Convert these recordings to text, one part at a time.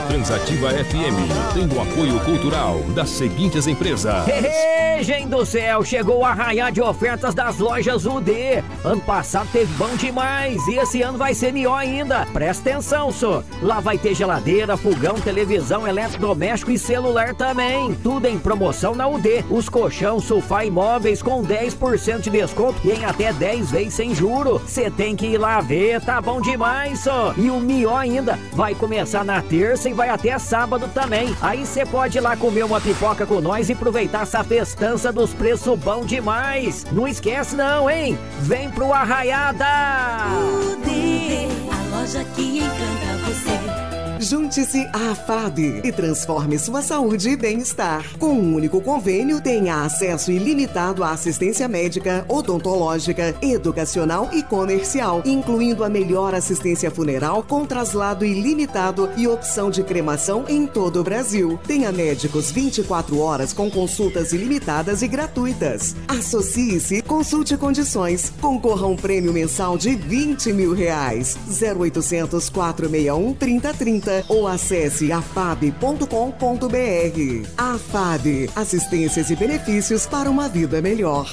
Transativa FM tem o apoio cultural das seguintes empresas. Gente do céu, chegou o arraiá de ofertas das lojas UD. Ano passado teve bom demais e esse ano vai ser melhor ainda. Presta atenção, só. Lá vai ter geladeira, fogão, televisão, eletrodoméstico e celular também. Tudo em promoção na UD. Os colchão, sofá e móveis com 10% de desconto e em até 10 vezes sem juro. Você tem que ir lá ver, tá bom demais, só. E o melhor ainda, vai começar na terça e vai até sábado também. Aí você pode ir lá comer uma pipoca com nós e aproveitar essa festança dos preços bom demais. Não esquece não, hein? Vem pro Arraiada! UD, a loja que encanta você. Junte-se à AFAB e transforme sua saúde e bem-estar. Com um único convênio, tenha acesso ilimitado à assistência médica, odontológica, educacional e comercial, incluindo a melhor assistência funeral com traslado ilimitado e opção de cremação em todo o Brasil. Tenha médicos 24 horas com consultas ilimitadas e gratuitas. Associe-se, consulte condições, concorra a um prêmio mensal de R$20 mil. 0800 461 3030 ou acesse afab.com.br. AFAB, assistências e benefícios para uma vida melhor.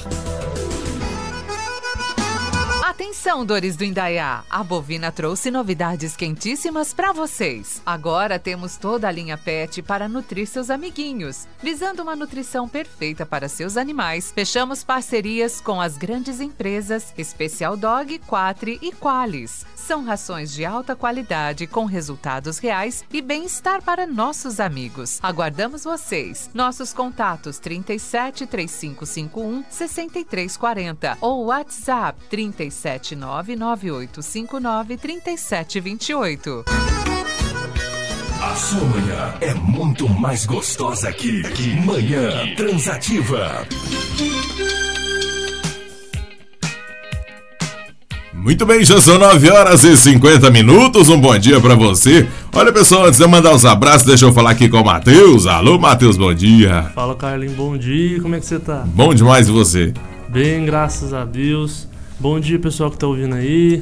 Atenção, dores do Indaiá! A Bovina trouxe novidades quentíssimas para vocês. Agora temos toda a linha PET para nutrir seus amiguinhos. Visando uma nutrição perfeita para seus animais, fechamos parcerias com as grandes empresas Special Dog, Quatri e Qualis. São rações de alta qualidade com resultados reais e bem-estar para nossos amigos. Aguardamos vocês. Nossos contatos 37 3551 6340 ou WhatsApp 37998593728. A sua manhã é muito mais gostosa aqui. Manhã Transativa. Muito bem, já são 9h50. Um bom dia pra você. Olha, pessoal, antes de eu mandar os abraços, deixa eu falar aqui com o Matheus. Alô, Matheus, bom dia. Fala, Carlinhos, bom dia. Como é que você tá? Bom demais, e você? Bem, graças a Deus. Bom dia, pessoal que tá ouvindo aí.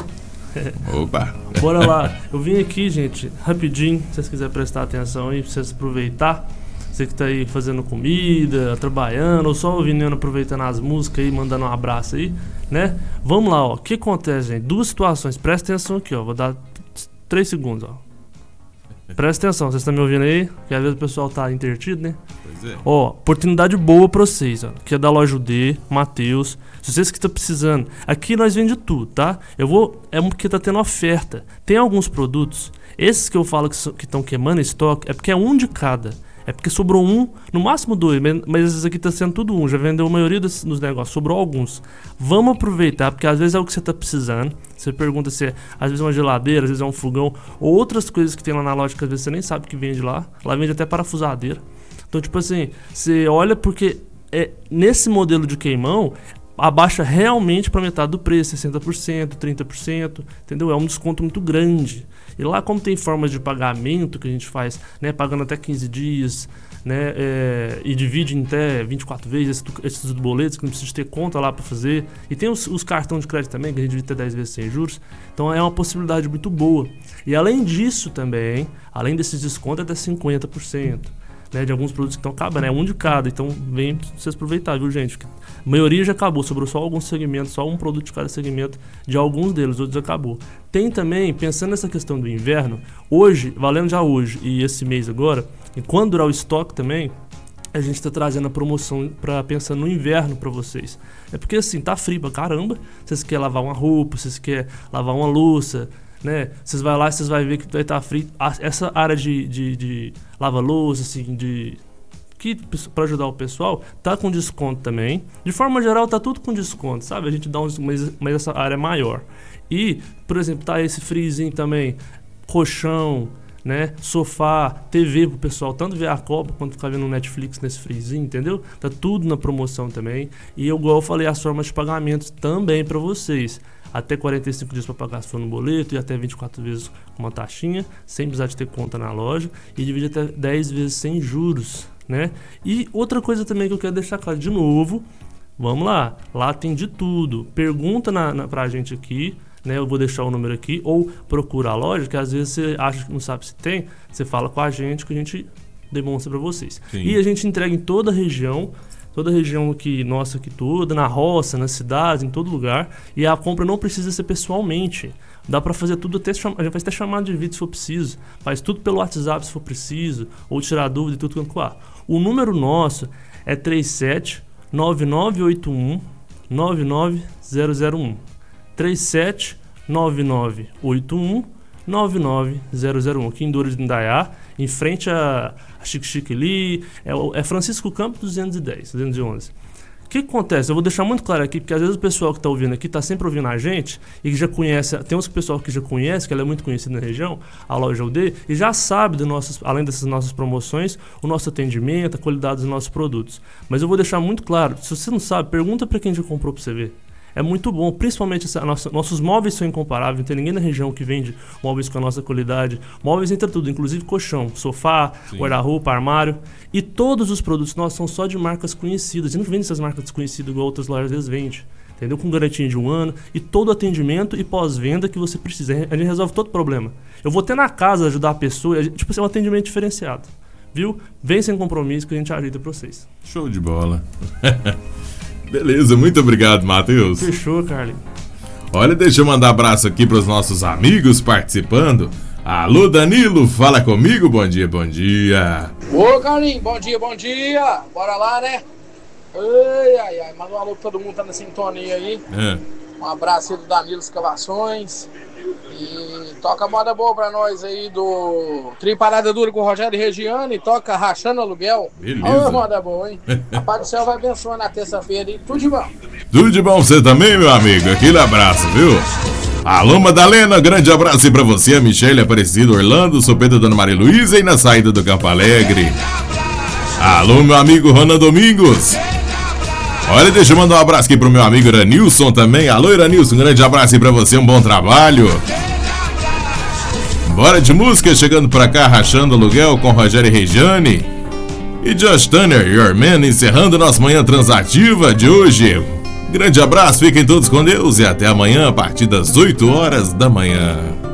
Opa. Bora lá. Eu vim aqui, gente, rapidinho, se vocês quiserem prestar atenção aí, pra vocês aproveitar. Você que tá aí fazendo comida, trabalhando, ou só ouvindo, aproveitando as músicas aí, mandando um abraço aí, né? Vamos lá, ó. O que acontece, gente? Duas situações. Presta atenção aqui, ó. Vou dar 3 segundos, ó. Presta atenção, vocês estão me ouvindo aí? Porque às vezes o pessoal tá intertido, né? Pois é. Ó, oportunidade boa pra vocês, ó. Que é da loja D, Matheus. Se vocês que estão precisando, aqui nós vendemos tudo, tá? É porque tá tendo oferta. Tem alguns produtos, esses que eu falo que estão queimando estoque, é porque é um de cada. É porque sobrou um, no máximo 2, mas esses aqui tá sendo tudo um. Já vendeu a maioria dos negócios, sobrou alguns. Vamos aproveitar, porque às vezes é o que você tá precisando. Você pergunta se é, às vezes é uma geladeira, às vezes é um fogão, ou outras coisas que tem lá na loja que às vezes você nem sabe que vende lá. Lá vende até parafusadeira. Então, tipo assim, você olha porque nesse modelo de queimão, abaixa realmente para metade do preço, 60%, 30%, entendeu? É um desconto muito grande. E lá, como tem formas de pagamento que a gente faz, né, pagando até 15 dias, né, e divide em até 24 vezes esses boletos, que não precisa ter conta lá para fazer. E tem os cartões de crédito também, que a gente divide até 10 vezes sem juros. Então é uma possibilidade muito boa. E além disso também, além desses descontos, até 50%. Né, de alguns produtos que estão acabando, é um de cada, então vem pra vocês aproveitar, viu, gente? A maioria já acabou, sobrou só alguns segmentos, só um produto de cada segmento de alguns deles, outros acabou. Tem também, pensando nessa questão do inverno, hoje, valendo já hoje e esse mês agora, e quando durar o estoque também, a gente está trazendo a promoção para pensar no inverno para vocês. É porque assim, tá frio pra caramba, vocês querem lavar uma roupa, vocês querem lavar uma louça, né? Vocês vai lá e vocês vai ver que vai estar frio. Essa área de lava-louça, assim, para ajudar o pessoal, tá com desconto também. De forma geral, tá tudo com desconto, sabe? A gente dá mas essa área é maior. E, por exemplo, tá esse friozinho também, colchão, né? Sofá, TV pro pessoal, tanto ver a Copa quanto ficar vendo Netflix nesse friozinho, entendeu? Tá tudo na promoção também. E igual eu falei, as formas de pagamentos também para vocês. Até 45 dias para pagar se for no boleto e até 24 vezes com uma taxinha, sem precisar de ter conta na loja, e divide até 10 vezes sem juros, né? E outra coisa também que eu quero deixar claro de novo, vamos lá tem de tudo. Pergunta pra gente aqui, né? Eu vou deixar o número aqui, ou procura a loja, que às vezes você acha que não sabe se tem, você fala com a gente que a gente demonstra para vocês. Sim. E a gente entrega em toda a região aqui, nossa aqui toda, na roça, nas cidades, em todo lugar, e a compra não precisa ser pessoalmente. Dá para fazer tudo, a gente faz até chamada de vídeo se for preciso, faz tudo pelo WhatsApp se for preciso, ou tirar dúvida e tudo quanto for. O número nosso é 37-9981-99001. 37-9981-99001, aqui em Dores do Indaiá, em frente a Chique Li, é Francisco Campos 211. O que acontece? Eu vou deixar muito claro aqui, porque às vezes o pessoal que está ouvindo aqui está sempre ouvindo a gente e que já conhece, tem uns pessoal que já conhece, que ela é muito conhecida na região, a loja UD, e já sabe, além dessas nossas promoções, o nosso atendimento, a qualidade dos nossos produtos. Mas eu vou deixar muito claro, se você não sabe, pergunta para quem já comprou para você ver. É muito bom, principalmente nossos móveis são incomparáveis, não tem ninguém na região que vende móveis com a nossa qualidade. Móveis entre tudo, inclusive colchão, sofá, guarda-roupa, armário. E todos os produtos nossos são só de marcas conhecidas. A gente não vende essas marcas desconhecidas igual outras lojas às vezes vendem. Entendeu? Com garantia de 1 ano e todo o atendimento e pós-venda que você precisa. A gente resolve todo o problema. Eu vou ter na casa ajudar a pessoa, tipo assim, um atendimento diferenciado. Viu? Vem sem compromisso que a gente ajuda pra vocês. Show de bola. Beleza, muito obrigado, Matheus. Fechou, Carlinhos. Olha, deixa eu mandar abraço aqui para os nossos amigos participando. Alô, Danilo, fala comigo, bom dia, bom dia. Ô, Carlinhos, bom dia, bora lá, né? Ai, manda um alô pra todo mundo que tá na sintonia aí. Um abraço aí do Danilo Escavações. E toca a moda boa pra nós aí do Tri Parada Dura com o Rogério e Regiane. E toca Rachando Aluguel. Beleza. Ô, moda boa, hein? A Pai do Céu vai abençoar na terça-feira aí. Tudo de bom. Tudo de bom você também, meu amigo. Aquele abraço, viu? Alô, Madalena, grande abraço aí pra você, a Michele Aparecido, Orlando, Sopeta, Dona Maria Luísa e na saída do Campo Alegre. Alô, meu amigo Ronan Domingos. Olha, deixa eu mandar um abraço aqui pro meu amigo Iranilson também. Alô, Iranilson, um grande abraço aí pra você, um bom trabalho. Bora de música, chegando pra cá, Rachando Aluguel com Rogério e Regiane. E Josh Turner, Your Man, encerrando nossa manhã transativa de hoje. Grande abraço, fiquem todos com Deus e até amanhã a partir das 8 horas da manhã.